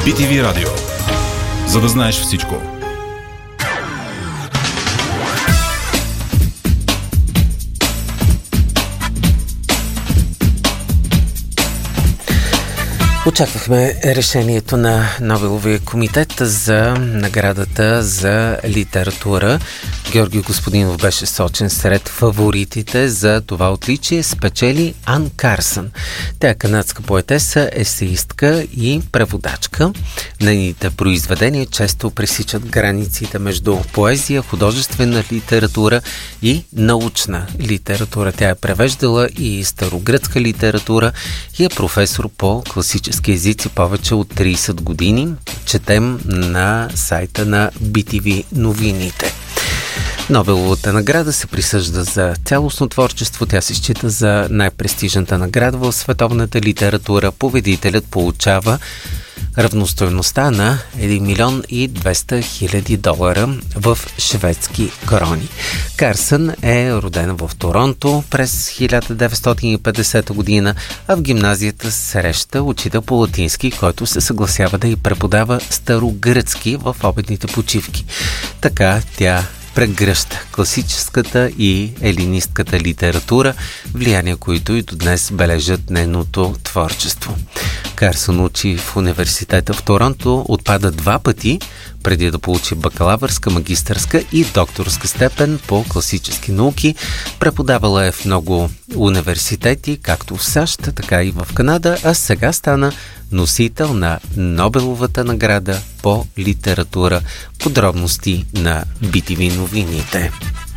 BTV Радио. За да знаеш всичко. Очаквахме решението на Нобеловия комитет за наградата за литература. Георги Господинов беше сочен сред фаворитите за това отличие. Спечели Ан Карсън. Тя е канадска поетеса, есеистка и преводачка. Нейните произведения често пресичат границите между поезия, художествена литература и научна литература. Тя е превеждала и старогръцка литература и е професор по класически езици повече от 30 години. Четем на сайта на BTV новините. Нобеловата награда се присъжда за цялостно творчество. Тя се счита за най-престижната награда в световната литература. Победителят получава равностойността на 1 милион и 200 хиляди долара в шведски крони. Карсън е родена в Торонто през 1950 година, а в гимназията среща учител по латински, който се съгласява да й преподава старогръцки в обедните почивки. Така тя прегръща класическата и елинистката литература, влияния, които и до днес бележат нейното творчество. Карсън учи в университета в Торонто, отпада 2 пъти, преди да получи бакалавърска, магистърска и докторска степен по класически науки. Преподавала е в много университети, както в САЩ, така и в Канада, а сега стана носител на Нобеловата награда по литература. Подробности на BTV новините.